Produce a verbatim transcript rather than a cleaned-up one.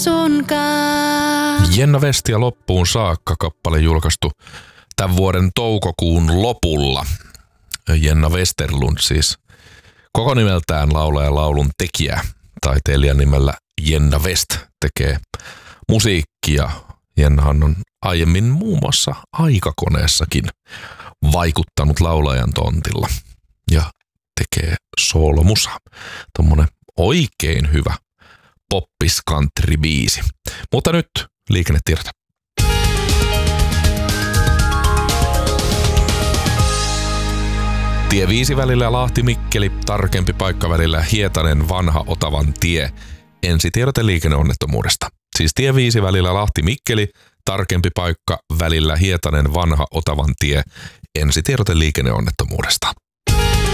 sunkaan. Jenna Westia loppuun saakka kappale julkaistu tämän vuoden toukokuun lopulla. Jenna Westerlund siis koko nimeltään laulaja laulun tekijä. Taiteilijan nimellä Jenna West tekee musiikkia. Jennahan on aiemmin muun muassa Aikakoneessakin vaikuttanut laulajan tontilla ja tekee soolomusaa. Tommonen oikein hyvä poppis country biisi. Mutta nyt liikennetiedote. Tie viisi välillä Lahti-Mikkeli, tarkempi paikka välillä Hietanen vanha Otavan tie. Ensitiedote liikenneonnettomuudesta. Siis tie viisi välillä Lahti-Mikkeli, tarkempi paikka välillä Hietanen vanha Otavan tie. Ensitiedote liikenneonnettomuudesta.